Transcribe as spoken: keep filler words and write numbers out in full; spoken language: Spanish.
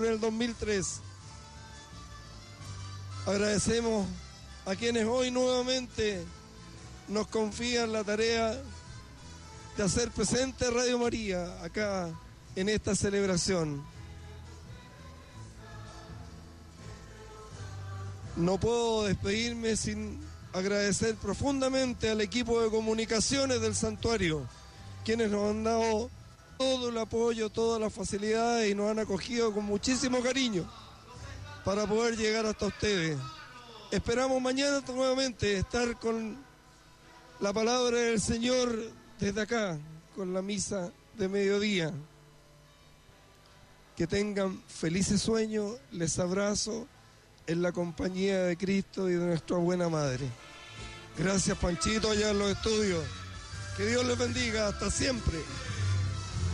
en el dos mil tres. Agradecemos a quienes hoy nuevamente nos confían la tarea de hacer presente Radio María acá en esta celebración. No puedo despedirme sin agradecer profundamente al equipo de comunicaciones del santuario, quienes nos han dado todo el apoyo, todas las facilidades y nos han acogido con muchísimo cariño para poder llegar hasta ustedes. Esperamos mañana nuevamente estar con la palabra del Señor desde acá, con la misa de mediodía. Que tengan felices sueños, les abrazo en la compañía de Cristo y de nuestra buena Madre. Gracias, Panchito, allá en los estudios. Que Dios les bendiga, hasta siempre.